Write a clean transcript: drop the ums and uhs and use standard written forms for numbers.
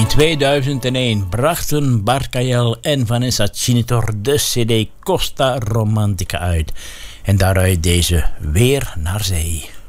In 2001 brachten Bart Kael en Vanessa Chinitor de CD Costa Romantica uit. En daaruit deze Weer naar Zee.